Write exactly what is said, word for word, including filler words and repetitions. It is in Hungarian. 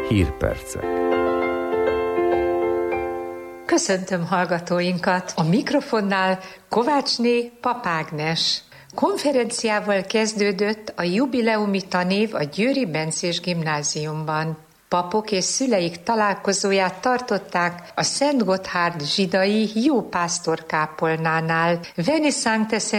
Hírpercek. Köszöntöm hallgatóinkat! A mikrofonnál Kovácsné Papágnes. Konferenciával kezdődött a jubileumi tanév a Győri Bencés Gimnáziumban. Papok és szüleik találkozóját tartották a Szent Gotthárd zsidai Jó Pásztor kápolnánál. Veni Sancte